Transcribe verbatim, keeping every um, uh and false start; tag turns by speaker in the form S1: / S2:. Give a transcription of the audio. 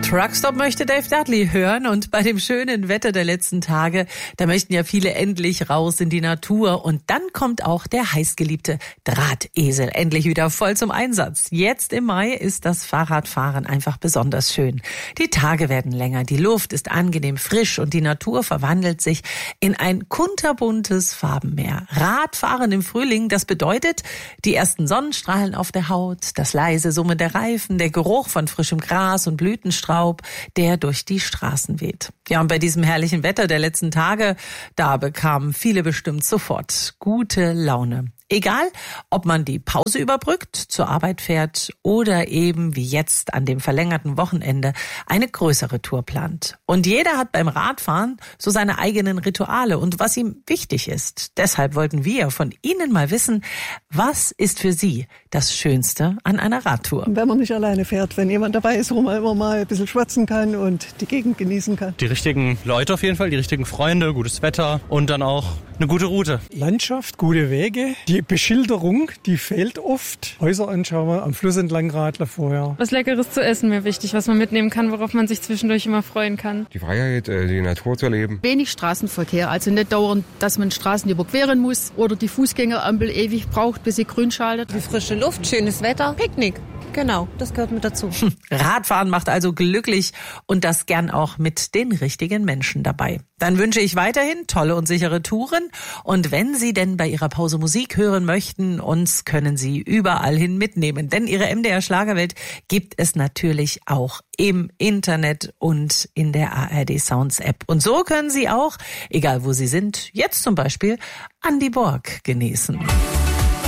S1: Truckstop möchte Dave Dudley hören und bei dem schönen Wetter der letzten Tage, da möchten ja viele endlich raus in die Natur und dann kommt auch der heißgeliebte Drahtesel endlich wieder voll zum Einsatz. Jetzt im Mai ist das Fahrradfahren einfach besonders schön. Die Tage werden länger, die Luft ist angenehm frisch und die Natur verwandelt sich in ein kunterbuntes Farbenmeer. Radfahren im Frühling, das bedeutet die ersten Sonnenstrahlen auf der Haut, das leise Summen der Reifen, der Geruch von frischem Gras und Blütenstaub, der durch die Straßen weht. Ja, und bei diesem herrlichen Wetter der letzten Tage, da bekamen viele bestimmt sofort gute Laune. Egal, ob man die Pause überbrückt, zur Arbeit fährt oder eben wie jetzt an dem verlängerten Wochenende eine größere Tour plant. Und jeder hat beim Radfahren so seine eigenen Rituale und was ihm wichtig ist. Deshalb wollten wir von Ihnen mal wissen, was ist für Sie das Schönste an einer Radtour?
S2: Wenn man nicht alleine fährt, wenn jemand dabei ist, wo man immer mal ein bisschen schwatzen kann und die Gegend genießen kann.
S3: Die richtigen Leute auf jeden Fall, die richtigen Freunde, gutes Wetter und dann auch eine gute Route.
S4: Landschaft, gute Wege, die Beschilderung, die fehlt oft. Häuser anschauen, am Fluss entlang Radler vorher.
S5: Was Leckeres zu essen mir wichtig, was man mitnehmen kann, worauf man sich zwischendurch immer freuen kann.
S6: Die Freiheit, die Natur zu erleben.
S7: Wenig Straßenverkehr, also nicht dauernd, dass man Straßen überqueren muss oder die Fußgängerampel ewig braucht, bis sie grün schaltet.
S8: Die frische Luft, schönes Wetter, Picknick. Genau, das gehört mit dazu.
S1: Radfahren macht also glücklich und das gern auch mit den richtigen Menschen dabei. Dann wünsche ich weiterhin tolle und sichere Touren und wenn Sie denn bei Ihrer Pause Musik hören möchten, uns können Sie überall hin mitnehmen, denn Ihre M D R Schlagerwelt gibt es natürlich auch im Internet und in der A R D Sounds App. Und so können Sie auch, egal wo Sie sind, jetzt zum Beispiel Andy Borg genießen.